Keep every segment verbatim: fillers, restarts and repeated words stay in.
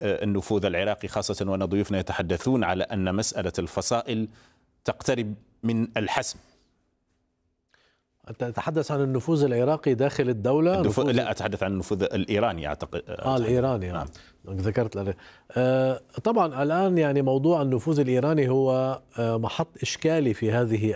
النفوذ العراقي، خاصة وأن ضيوفنا يتحدثون على أن مسألة الفصائل تقترب من الحسم. أنت تتحدث عن النفوذ العراقي داخل الدولة؟ النفوذ... لا، أتحدث عن النفوذ الإيراني أعتقد. آه الإيراني. نعم. ذكرت الأري. آه طبعا الآن يعني موضوع النفوذ الإيراني هو آه محط إشكالي في هذه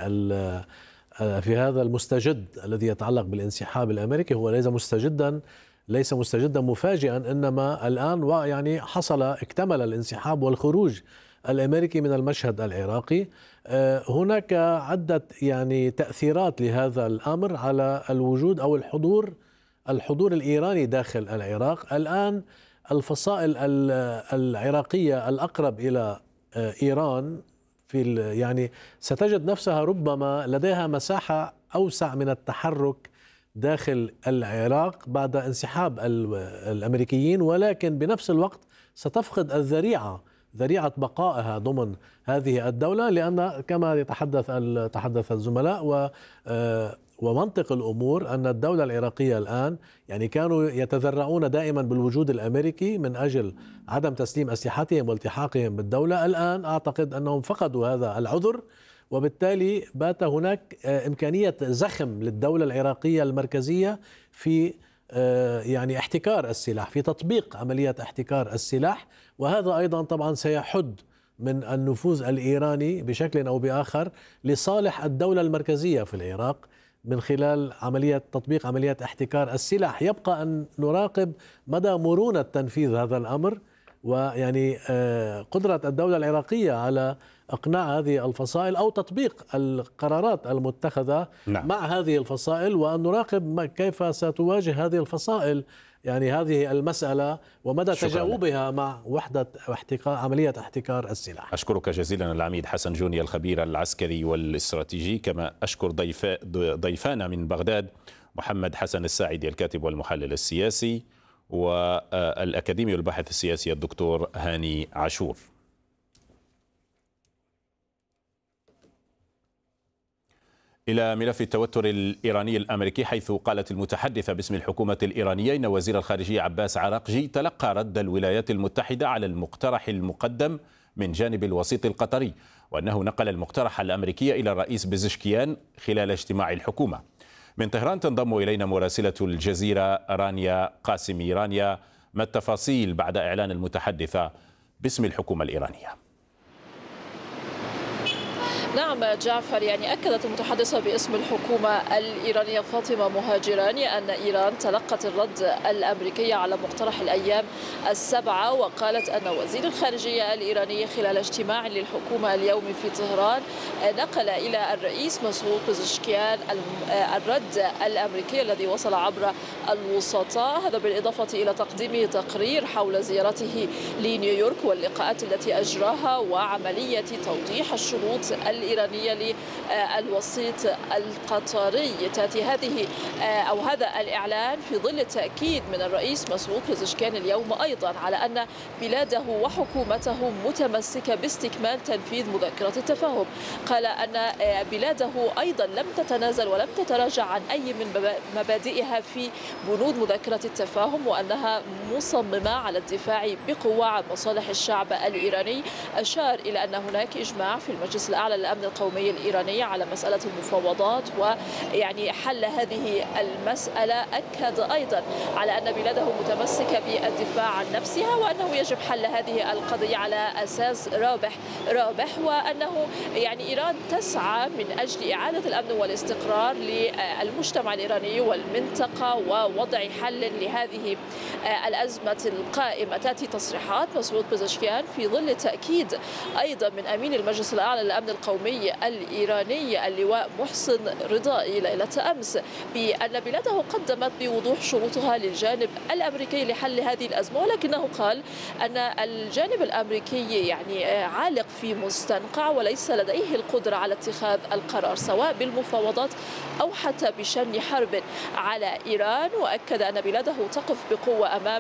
في هذا المستجد الذي يتعلق بالانسحاب الأمريكي. هو ليس مستجدا ليس مستجدا مفاجئا، إنما الآن يعني حصل اكتمل الانسحاب والخروج الأمريكي من المشهد العراقي. هناك عدة يعني تأثيرات لهذا الأمر على الوجود أو الحضور الحضور الإيراني داخل العراق. الآن الفصائل العراقية الأقرب إلى إيران في يعني ستجد نفسها ربما لديها مساحة أوسع من التحرك داخل العراق بعد انسحاب الأمريكيين، ولكن بنفس الوقت ستفقد الذريعة ذريعة بقائها ضمن هذه الدولة، لأن كما يتحدث تحدث الزملاء و ومنطق الأمور أن الدولة العراقية الآن يعني كانوا يتذرعون دائما بالوجود الأمريكي من أجل عدم تسليم أسلحتهم والتحاقهم بالدولة. الآن أعتقد أنهم فقدوا هذا العذر، وبالتالي بات هناك إمكانية زخم للدولة العراقية المركزية في يعني احتكار السلاح، في تطبيق عملية احتكار السلاح، وهذا أيضا طبعا سيحد من النفوذ الإيراني بشكل أو بآخر لصالح الدولة المركزية في العراق من خلال عملية تطبيق عملية احتكار السلاح. يبقى أن نراقب مدى مرونة تنفيذ هذا الأمر، ويعني قدرة الدولة العراقية على إقناع هذه الفصائل أو تطبيق القرارات المتخذة نعم. مع هذه الفصائل، وأن نراقب كيف ستواجه هذه الفصائل يعني هذه المسألة ومدى تجاوبها مع وحدة احتكار عملية احتكار السلاح. أشكرك جزيلا العميد حسن جوني الخبير العسكري والاستراتيجي، كما أشكر ضيف ضيفانا من بغداد محمد حسن الساعدي الكاتب والمحلل السياسي، والأكاديمي والباحث السياسي الدكتور هاني عاشور. إلى ملف التوتر الإيراني الأمريكي، حيث قالت المتحدثة باسم الحكومة الإيرانية إن وزير الخارجية عباس عراقجي تلقى رد الولايات المتحدة على المقترح المقدم من جانب الوسيط القطري، وأنه نقل المقترح الأمريكي إلى الرئيس بزشكيان خلال اجتماع الحكومة. من طهران تنضم إلينا مراسلة الجزيرة رانيا قاسمي. رانيا، ما التفاصيل بعد إعلان المتحدثة باسم الحكومة الإيرانية؟ نعم جعفر، يعني أكدت المتحدثة باسم الحكومة الإيرانية فاطمة مهاجراني أن إيران تلقت الرد الأمريكي على مقترح الأيام السبعة، وقالت أن وزير الخارجية الإيراني خلال اجتماع للحكومة اليوم في طهران نقل إلى الرئيس مسعود بزشكيان الرد الأمريكي الذي وصل عبر الوسطاء، هذا بالإضافة إلى تقديمه تقرير حول زيارته لنيويورك واللقاءات التي أجراها وعملية توضيح الشروط الإيرانية للوسيط القطري. تأتي هذه أو هذا الإعلان في ظل التأكيد من الرئيس مسعود بزشكيان اليوم أيضا على أن بلاده وحكومته متمسكة باستكمال تنفيذ مذكرة التفاهم. قال أن بلاده أيضا لم تتنازل ولم تتراجع عن أي من مبادئها في بنود مذكرة التفاهم، وأنها مصممة على الدفاع بقوة عن مصالح الشعب الإيراني. أشار إلى أن هناك إجماع في المجلس الأعلى للأمن القومي الإيراني على مسألة المفاوضات ويعني حل هذه المسألة. أكد أيضا على أن بلاده متمسكة بالدفاع عن نفسها، وأنه يجب حل هذه القضية على أساس رابح رابح وأنه يعني إيران تسعى من أجل إعادة الأمن والاستقرار للمجتمع الإيراني والمنطقة ووضع حل لهذه الأزمة القائمة. تأتي تصريحات مسعود بزشكيان في ظل تأكيد أيضا من أمين المجلس الأعلى للأمن القومي الإيراني اللواء محسن رضائي ليلة أمس بأن بلاده قدمت بوضوح شروطها للجانب الأمريكي لحل هذه الأزمة، ولكنه قال أن الجانب الأمريكي يعني عالق في مستنقع وليس لديه القدرة على اتخاذ القرار سواء بالمفاوضات أو حتى بشن حرب على إيران. وأكد أن بلاده تقف بقوة أمام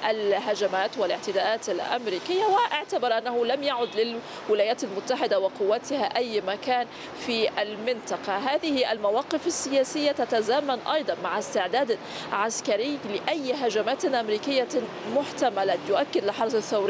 الهجمات والاعتداءات الأمريكية، واعتبر أنه لم يعد للولايات المتحدة وقواتها أي مكان في المنطقة. هذه المواقف السياسية تتزامن أيضا مع استعداد عسكري لأي هجمات أمريكية محتملة. يؤكد الحرس الثوري